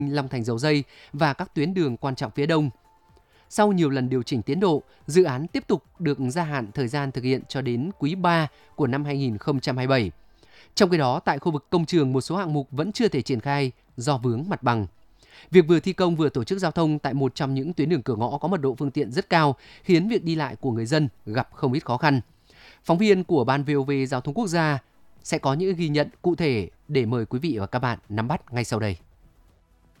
Long Thành Dầu Giây và các tuyến đường quan trọng phía Đông. Sau nhiều lần điều chỉnh tiến độ, dự án tiếp tục được gia hạn thời gian thực hiện cho đến quý 3 của năm 2027. Trong khi đó, tại khu vực công trường, một số hạng mục vẫn chưa thể triển khai do vướng mặt bằng. Việc vừa thi công vừa tổ chức giao thông tại một trong những tuyến đường cửa ngõ có mật độ phương tiện rất cao, khiến việc đi lại của người dân gặp không ít khó khăn. Phóng viên của Ban VOV Giao thông Quốc gia sẽ có những ghi nhận cụ thể để mời quý vị và các bạn nắm bắt ngay sau đây.